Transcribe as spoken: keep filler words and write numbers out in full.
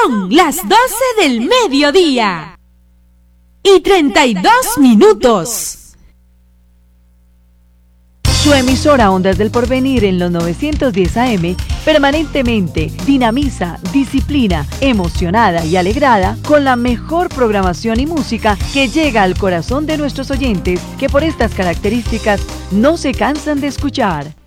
Son las doce del mediodía y treinta y dos minutos. Su emisora Ondas del Porvenir en los novecientos diez A M permanentemente dinamiza, disciplina, emocionada y alegrada con la mejor programación y música que llega al corazón de nuestros oyentes que por estas características no se cansan de escuchar.